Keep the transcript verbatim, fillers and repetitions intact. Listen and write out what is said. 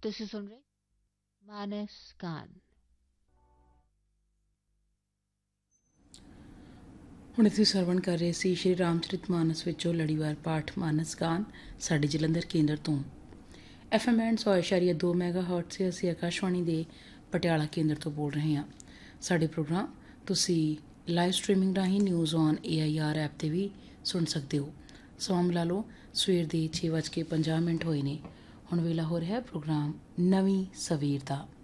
ਤੁਸੀਂ ਸੁਣ ਰਹੇ ਮਾਨਸ ਗਾਨ। ਹੁਣ ਅਸੀਂ ਸਰਵਣ ਕਰ ਰਹੇ ਸੀ ਸ਼੍ਰੀ ਰਾਮਚਰਿਤ ਮਾਨਸ ਵਿੱਚੋਂ ਲੜੀਵਾਰ ਪਾਠ ਮਾਨਸ ਗਾਨ ਸਾਡੇ ਜਲੰਧਰ ਕੇਂਦਰ ਤੋਂ। ਐਫ ਐਮ ਐਂਡ ਸੌ ਇਸ਼ਾਰੀਆ ਦੋ ਮੈਗਾ ਹਰਟ ਸੇ ਅਸੀਂ ਆਕਾਸ਼ਵਾਣੀ ਦੇ ਪਟਿਆਲਾ ਕੇਂਦਰ ਤੋਂ ਬੋਲ ਰਹੇ ਹਾਂ। ਸਾਡੇ ਪ੍ਰੋਗਰਾਮ ਤੁਸੀਂ ਲਾਈਵ ਸਟ੍ਰੀਮਿੰਗ ਰਾਹੀਂ news on A I R app 'ਤੇ ਵੀ ਸੁਣ ਸਕਦੇ ਹੋ। ਸਮਾਂ ਮਿਲਾ ਲਓ ਸਵੇਰ ਦੇ ਛੇ ਵੱਜ ਕੇ ਪੰਜਾਹ ਮਿੰਟ ਹੋਏ ਨੇ। ਹੁਣ ਵੇਲਾ ਹੋ ਰਿਹਾ ਪ੍ਰੋਗਰਾਮ ਨਵੀਂ ਸਵੇਰ ਦਾ।